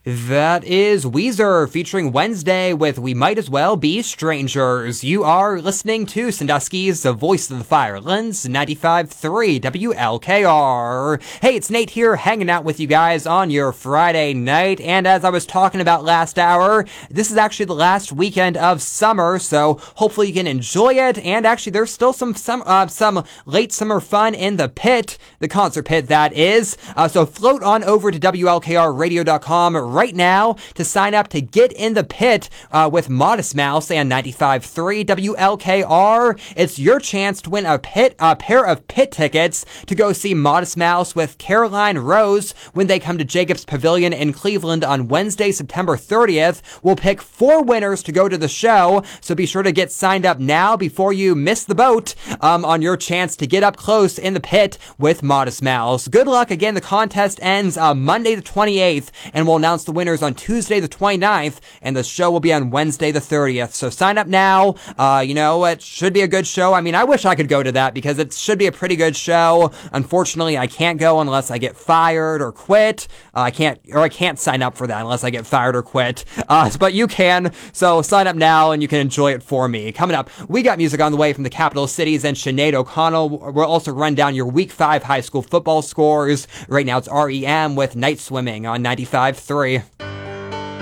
That is Weezer featuring Wednesday with We Might As Well Be Strangers. You are listening to Sandusky's The Voice of the Firelands, 95.3 WLKR. Hey, it's Nate here hanging out with you guys on your Friday night. And as I was talking about last hour, this is actually the last weekend of summer, so hopefully you can enjoy it. And actually, there's still some late summer fun in the pit, the concert pit that is. So float on over to WLKRradio.com right now to sign up to get in the pit with Modest Mouse and 95.3 WLKR. It's your chance to win a pair of pit tickets to go see Modest Mouse with Caroline Rose when they come to Jacobs Pavilion in Cleveland on Wednesday, September 30th. We'll pick 4 winners to go to the show, so be sure to get signed up now before you miss the boat on your chance to get up close in the pit with Modest Mouse. Good luck. Again, the contest ends Monday the 28th, and we'll announce the winners on Tuesday the 29th, and the show will be on Wednesday the 30th. So sign up now. It should be a good show. I mean, I wish I could go to that because it should be a pretty good show. Unfortunately, I can't go unless I get fired or quit. I can't sign up for that unless I get fired or quit. But you can. So sign up now and you can enjoy it for me. Coming up, we got music on the way from the Capital Cities and Sinead O'Connell. We'll also run down your Week 5 high school football scores. Right now it's REM with Night Swimming on 95.3.